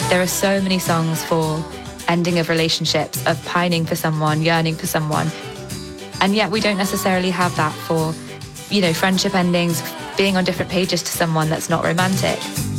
There are so many songs for ending of relationships, of pining for someone, yearning for someone. And yet we don't necessarily have that for, friendship endings, being on different pages to someone that's not romantic.